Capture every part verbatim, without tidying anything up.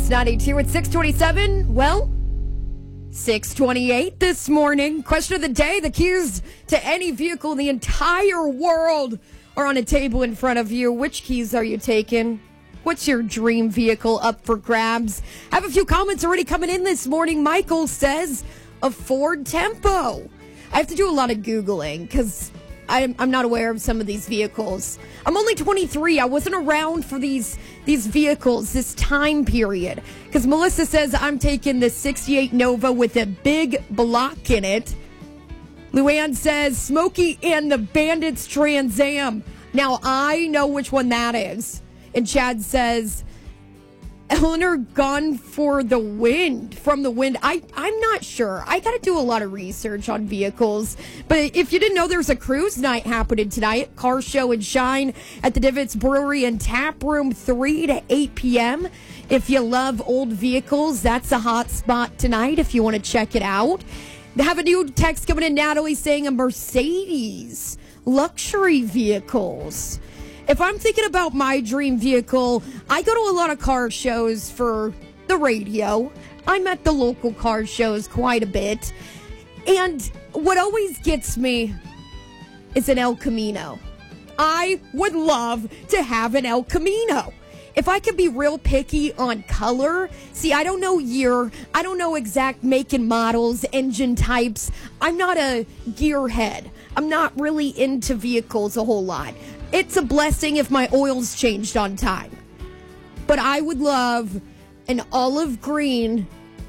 ninety-two at six twenty-seven. Well, six twenty-eight this morning. Question of the day. The keys to any vehicle in the entire world are on a table in front of you. Which keys are you taking? What's your dream vehicle up for grabs? I have a few comments already coming in this morning. Michael says a Ford Tempo. I have to do a lot of Googling because I'm, I'm not aware of some of these vehicles. I'm only twenty-three. I wasn't around for these these vehicles, this time period. Because Melissa says I'm taking the sixty-eight Nova with a big block in it. Luann says Smokey and the Bandits Trans Am. Now, I know which one that is. And Chad says Eleanor Gone for the Wind, from the Wind. I, I'm not sure. I got to do a lot of research on vehicles. But if you didn't know, there's a cruise night happening tonight. Car Show and Shine at the Divots Brewery and Tap Room, three to eight p.m. If you love old vehicles, that's a hot spot tonight if you want to check it out. They have a new text coming in, Natalie, saying a Mercedes. Luxury vehicles. If I'm thinking about my dream vehicle, I go to a lot of car shows for the radio. I'm at the local car shows quite a bit. And what always gets me is an El Camino. I would love to have an El Camino. If I could be real picky on color, see, I don't know year, I don't know exact make and models, engine types. I'm not a gearhead. I'm not really into vehicles a whole lot. It's a blessing if my oil's changed on time. But I would love an olive green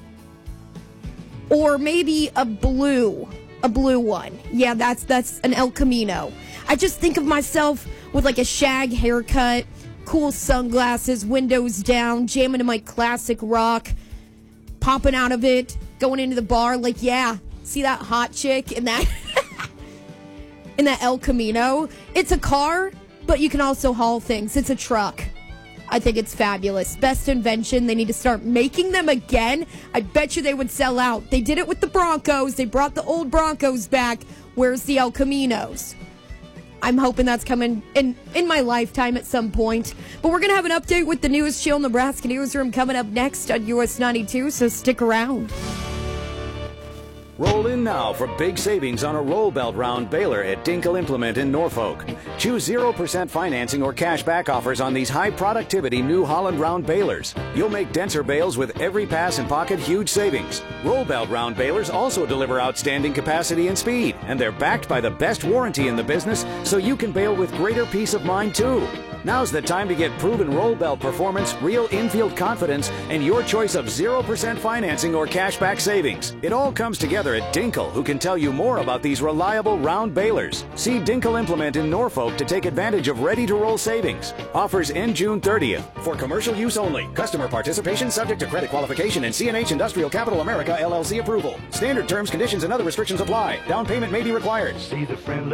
or maybe a blue, a blue one. Yeah, that's that's an El Camino. I just think of myself with like a shag haircut, cool sunglasses, windows down, jamming to my classic rock, popping out of it, going into the bar like, yeah, see that hot chick in that in that El Camino? It's a car, but you can also haul things. It's a truck. I think it's fabulous. Best invention. They need to start making them again. I bet you they would sell out. They did it with the Broncos. They brought the old Broncos back. Where's the El Caminos? I'm hoping that's coming in, in my lifetime at some point. But we're going to have an update with the News Chill Nebraska Newsroom coming up next on U S ninety-two, so stick around. Roll in now for big savings on a roll belt round baler at Dinkel Implement in Norfolk. Choose zero percent financing or cash back offers on these high productivity New Holland round balers. You'll make denser bales with every pass and pocket huge savings. Roll belt round balers also deliver outstanding capacity and speed, and they're backed by the best warranty in the business, so you can bale with greater peace of mind too. Now's the time to get proven roll belt performance, real infield confidence, and your choice of zero percent financing or cashback savings. It all comes together at Dinkel, who can tell you more about these reliable round balers. See Dinkel Implement in Norfolk to take advantage of ready-to-roll savings. Offers end June thirtieth. For commercial use only. Customer participation subject to credit qualification and C and H Industrial Capital America L L C approval. Standard terms, conditions, and other restrictions apply. Down payment may be required. See the friendly